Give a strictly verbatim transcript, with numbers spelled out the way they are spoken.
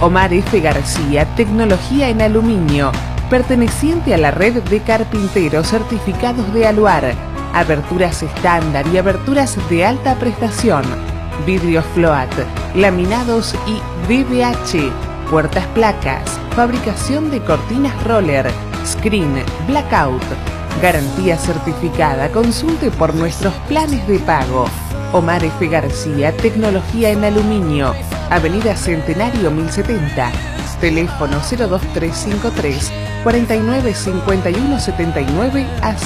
Omar F. García, tecnología en aluminio, perteneciente a la red de carpinteros certificados de Aluar, aberturas estándar y aberturas de alta prestación, vidrios float, laminados y D B H, puertas placas, fabricación de cortinas roller, screen, blackout, garantía certificada. Consulte por nuestros planes de pago. Omar F. García, tecnología en aluminio, Avenida Centenario mil setenta, teléfono cero dos tres cinco tres, cuarenta y nueve cincuenta y uno setenta y nueve a